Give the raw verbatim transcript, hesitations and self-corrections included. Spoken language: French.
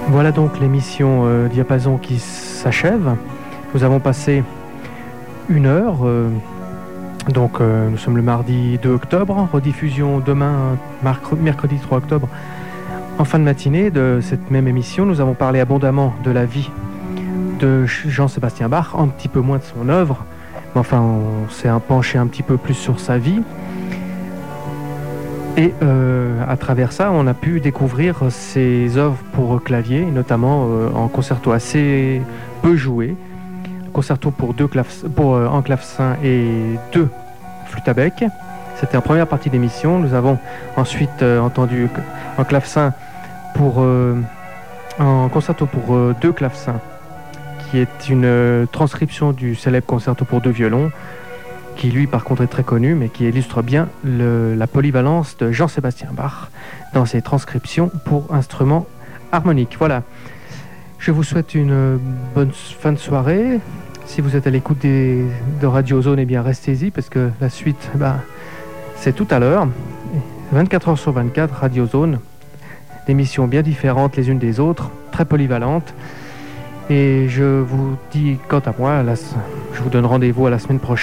Voilà donc l'émission euh, Diapason qui s'achève. Nous avons passé une heure. Euh, donc euh, nous sommes le mardi deux octobre. Rediffusion demain, mercredi trois octobre. En fin de matinée de cette même émission, nous avons parlé abondamment de la vie de Jean-Sébastien Bach, un petit peu moins de son œuvre. Mais enfin, on s'est penché un petit peu plus sur sa vie. Et euh, à travers ça, on a pu découvrir ses œuvres pour clavier, notamment euh, en concerto assez peu joué, concerto pour deux claves, pour euh, un clavecin et deux flûtes à bec. C'était en première partie d'émission. Nous avons ensuite euh, entendu un clavecin pour euh, un concerto pour euh, deux clavecins, qui est une euh, transcription du célèbre concerto pour deux violons, qui lui par contre est très connu, mais qui illustre bien le, la polyvalence de Jean-Sébastien Bach dans ses transcriptions pour instruments harmoniques. Voilà, je vous souhaite une bonne fin de soirée. Si vous êtes à l'écoute des, de Radio Zone, eh bien restez-y, parce que la suite, bah, c'est tout à l'heure. vingt-quatre heures sur vingt-quatre, Radio Zone, des émissions bien différentes les unes des autres, très polyvalentes. Et je vous dis, quant à moi, la, je vous donne rendez-vous à la semaine prochaine.